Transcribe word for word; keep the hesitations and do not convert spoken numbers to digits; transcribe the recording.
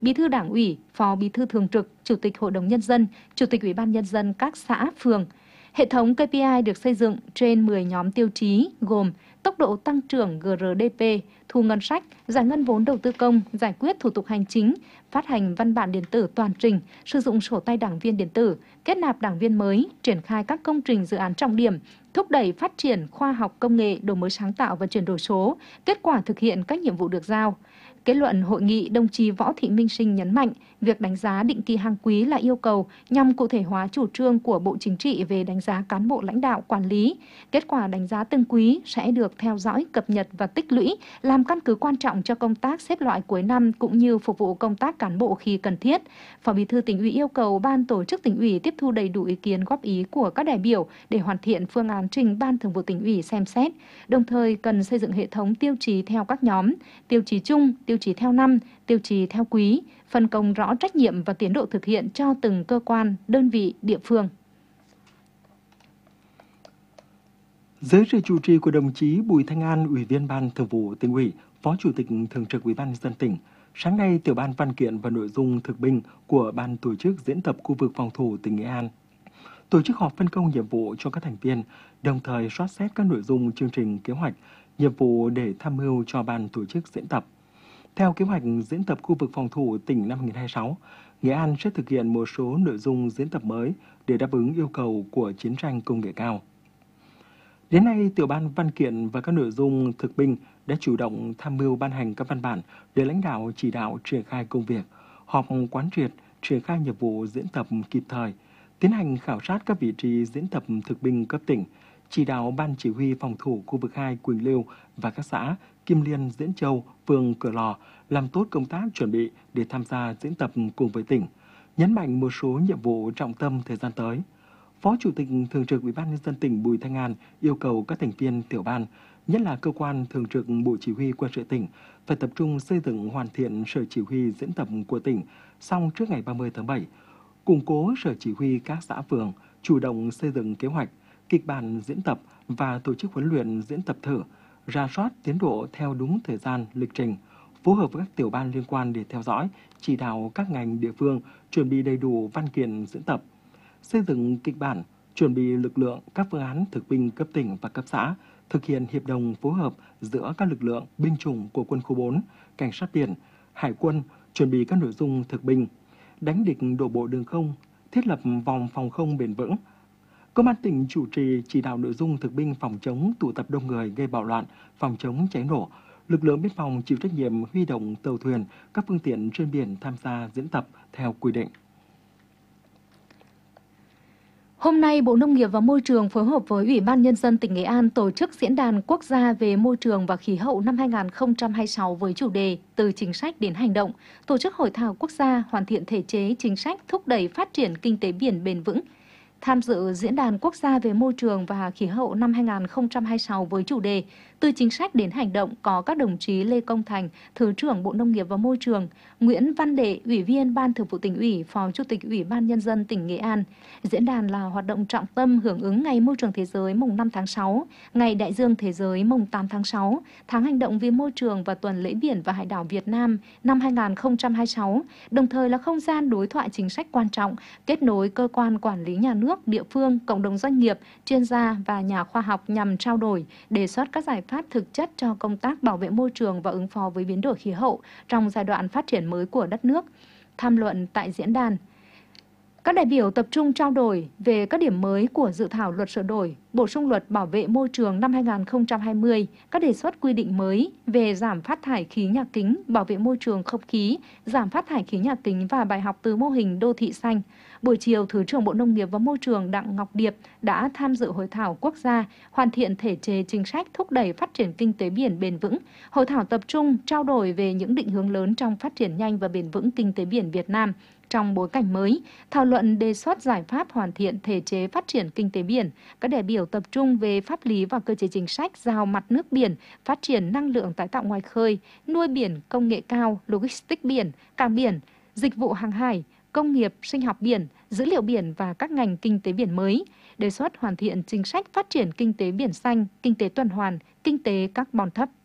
Bí thư Đảng ủy, Phó Bí thư Thường trực, Chủ tịch Hội đồng Nhân dân, Chủ tịch Ủy ban Nhân dân các xã, phường. Hệ thống K P I được xây dựng trên mười nhóm tiêu chí gồm tốc độ tăng trưởng G R D P, thu ngân sách, giải ngân vốn đầu tư công, giải quyết thủ tục hành chính, phát hành văn bản điện tử toàn trình, sử dụng sổ tay đảng viên điện tử, kết nạp đảng viên mới, triển khai các công trình dự án trọng điểm, thúc đẩy phát triển khoa học công nghệ, đổi mới sáng tạo và chuyển đổi số, kết quả thực hiện các nhiệm vụ được giao. Kết luận hội nghị, đồng chí Võ Thị Minh Sinh nhấn mạnh, việc đánh giá định kỳ hàng quý là yêu cầu nhằm cụ thể hóa chủ trương của Bộ Chính trị về đánh giá cán bộ lãnh đạo quản lý. Kết quả đánh giá từng quý sẽ được theo dõi, cập nhật và tích lũy, làm căn cứ quan trọng cho công tác xếp loại cuối năm cũng như phục vụ công tác cán bộ khi cần thiết. Phó Bí thư Tỉnh ủy yêu cầu Ban Tổ chức Tỉnh ủy tiếp thu đầy đủ ý kiến góp ý của các đại biểu để hoàn thiện phương án trình Ban Thường vụ Tỉnh ủy xem xét. Đồng thời cần xây dựng hệ thống tiêu chí theo các nhóm, tiêu chí chung, tiêu chí theo năm, tiêu chí theo quý, phân công rõ trách nhiệm và tiến độ thực hiện cho từng cơ quan, đơn vị, địa phương. Dưới sự chủ trì của đồng chí Bùi Thanh An, Ủy viên Ban Thường vụ Tỉnh ủy, Phó Chủ tịch Thường trực Ủy ban Nhân dân tỉnh, sáng nay tiểu ban văn kiện và nội dung thực binh của Ban tổ chức diễn tập khu vực phòng thủ tỉnh Nghệ An tổ chức họp phân công nhiệm vụ cho các thành viên, đồng thời soát xét các nội dung chương trình kế hoạch, nhiệm vụ để tham mưu cho Ban tổ chức diễn tập. Theo kế hoạch diễn tập khu vực phòng thủ tỉnh năm hai nghìn không trăm hai mươi sáu, Nghệ An sẽ thực hiện một số nội dung diễn tập mới để đáp ứng yêu cầu của chiến tranh công nghệ cao. Đến nay, tiểu ban văn kiện và các nội dung thực binh đã chủ động tham mưu ban hành các văn bản để lãnh đạo chỉ đạo triển khai công việc, họp quán triệt, triển khai nhiệm vụ diễn tập kịp thời, tiến hành khảo sát các vị trí diễn tập thực binh cấp tỉnh, chỉ đạo Ban Chỉ huy phòng thủ khu vực hai Quỳnh Lưu và các xã Kim Liên, Diễn Châu, phường Cửa Lò làm tốt công tác chuẩn bị để tham gia diễn tập cùng với tỉnh, nhấn mạnh một số nhiệm vụ trọng tâm thời gian tới. Phó Chủ tịch Thường trực Ủy ban Nhân dân tỉnh Bùi Thanh An yêu cầu các thành viên tiểu ban, nhất là cơ quan thường trực Bộ Chỉ huy Quân sự tỉnh, phải tập trung xây dựng hoàn thiện sở chỉ huy diễn tập của tỉnh xong trước ngày ba mươi tháng bảy, củng cố sở chỉ huy các xã phường, chủ động xây dựng kế hoạch, kịch bản diễn tập và tổ chức huấn luyện diễn tập thử, rà soát tiến độ theo đúng thời gian, lịch trình, phối hợp với các tiểu ban liên quan để theo dõi, chỉ đạo các ngành địa phương chuẩn bị đầy đủ văn kiện diễn tập, xây dựng kịch bản, chuẩn bị lực lượng, các phương án thực binh cấp tỉnh và cấp xã, thực hiện hiệp đồng phối hợp giữa các lực lượng binh chủng của quân khu bốn, cảnh sát biển, hải quân, chuẩn bị các nội dung thực binh, đánh địch đổ bộ đường không, thiết lập vòng phòng không bền vững. Công an tỉnh chủ trì chỉ đạo nội dung thực binh phòng chống tụ tập đông người gây bạo loạn, phòng chống cháy nổ. Lực lượng biên phòng chịu trách nhiệm huy động tàu thuyền, các phương tiện trên biển tham gia diễn tập theo quy định. Hôm nay, Bộ Nông nghiệp và Môi trường phối hợp với Ủy ban Nhân dân tỉnh Nghệ An tổ chức Diễn đàn Quốc gia về môi trường và khí hậu năm hai nghìn không trăm hai mươi sáu với chủ đề Từ chính sách đến hành động, tổ chức hội thảo quốc gia hoàn thiện thể chế chính sách thúc đẩy phát triển kinh tế biển bền vững. Tham dự Diễn đàn Quốc gia về môi trường và khí hậu năm hai nghìn không trăm hai mươi sáu với chủ đề Từ chính sách đến hành động có các đồng chí Lê Công Thành, Thứ trưởng Bộ Nông nghiệp và Môi trường, Nguyễn Văn Đệ, Ủy viên Ban Thường vụ Tỉnh ủy, Phó Chủ tịch Ủy ban Nhân dân tỉnh Nghệ An. Diễn đàn là hoạt động trọng tâm hưởng ứng Ngày Môi trường Thế giới mùng năm tháng sáu, Ngày Đại dương Thế giới mùng tám tháng sáu, Tháng hành động vì môi trường và Tuần lễ biển và hải đảo Việt Nam năm hai nghìn không trăm hai mươi sáu, đồng thời là không gian đối thoại chính sách quan trọng, kết nối cơ quan quản lý nhà nước, địa phương, cộng đồng doanh nghiệp, chuyên gia và nhà khoa học nhằm trao đổi, đề xuất các giải pháp thực chất cho công tác bảo vệ môi trường và ứng phó với biến đổi khí hậu trong giai đoạn phát triển mới của đất nước. Tham luận tại diễn đàn, các đại biểu tập trung trao đổi về các điểm mới của dự thảo luật sửa đổi, bổ sung luật bảo vệ môi trường năm hai nghìn không trăm hai mươi, các đề xuất quy định mới về giảm phát thải khí nhà kính, bảo vệ môi trường không khí, giảm phát thải khí nhà kính và bài học từ mô hình đô thị xanh. Buổi chiều, Thứ trưởng Bộ Nông nghiệp và Môi trường Đặng Ngọc Điệp đã tham dự hội thảo quốc gia hoàn thiện thể chế chính sách thúc đẩy phát triển kinh tế biển bền vững. Hội thảo tập trung trao đổi về những định hướng lớn trong phát triển nhanh và bền vững kinh tế biển Việt Nam trong bối cảnh mới, thảo luận đề xuất giải pháp hoàn thiện thể chế phát triển kinh tế biển. Các đại biểu tập trung về pháp lý và cơ chế chính sách giao mặt nước biển, phát triển năng lượng tái tạo ngoài khơi, nuôi biển công nghệ cao, logistics biển, cảng biển, dịch vụ hàng hải, công nghiệp, sinh học biển, dữ liệu biển và các ngành kinh tế biển mới, đề xuất hoàn thiện chính sách phát triển kinh tế biển xanh, kinh tế tuần hoàn, kinh tế carbon thấp.